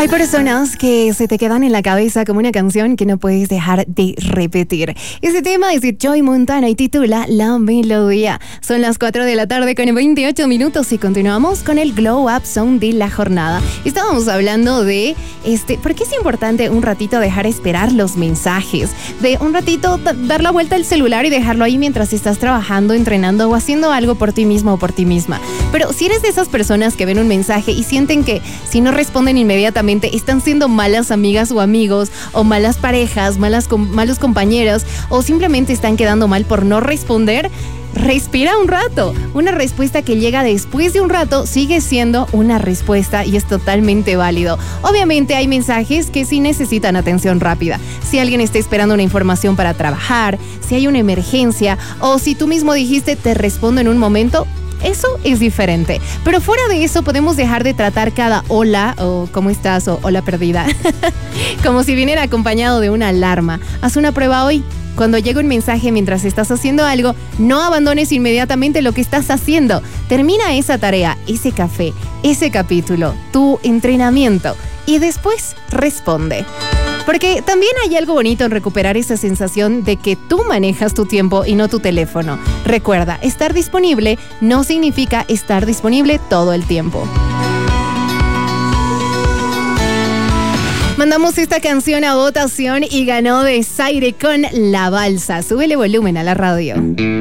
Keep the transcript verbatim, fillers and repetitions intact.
Hay personas que se te quedan en la cabeza como una canción que no puedes dejar de repetir. Ese tema es de Joey Montana y titula La Melodía. Son las cuatro de la tarde con veintiocho minutos y continuamos con el Glow Up Sound de la jornada. Estábamos hablando de este, ¿por qué es importante un ratito dejar esperar los mensajes? De un ratito dar la vuelta al celular y dejarlo ahí mientras estás trabajando, entrenando o haciendo algo por ti mismo o por ti misma. Pero si eres de esas personas que ven un mensaje y sienten que si no responden inmediatamente están siendo malas amigas o amigos, o malas parejas, malas com- malos compañeros, o simplemente están quedando mal por no responder, respira un rato. Una respuesta que llega después de un rato sigue siendo una respuesta y es totalmente válido. Obviamente hay mensajes que sí necesitan atención rápida. Si alguien está esperando una información para trabajar, si hay una emergencia, o si tú mismo dijiste te respondo en un momento, eso es diferente. Pero fuera de eso podemos dejar de tratar cada hola o cómo estás o hola perdida como si viniera acompañado de una alarma. Haz una prueba hoy. Cuando llega un mensaje mientras estás haciendo algo, no abandones inmediatamente lo que estás haciendo. Termina esa tarea, ese café, ese capítulo, tu entrenamiento y después responde. Porque también hay algo bonito en recuperar esa sensación de que tú manejas tu tiempo y no tu teléfono. Recuerda, estar disponible no significa estar disponible todo el tiempo. Mandamos esta canción a votación y ganó Desaire con La Balsa. Súbele volumen a la radio.